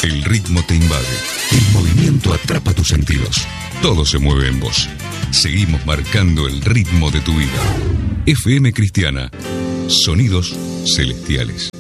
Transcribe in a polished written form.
El ritmo te invade. El movimiento atrapa tus sentidos. Todo se mueve en vos. Seguimos marcando el ritmo de tu vida. FM Cristiana. Sonidos celestiales.